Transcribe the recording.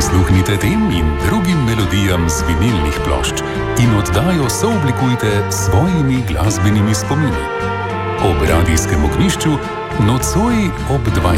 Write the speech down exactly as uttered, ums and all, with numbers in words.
Prisluhnite tem in drugim melodijam z vinilnih plošč in oddajo sooblikujte s svojimi glasbenimi spomini. Ob radijskem ognjišču nocoj ob dvajseti.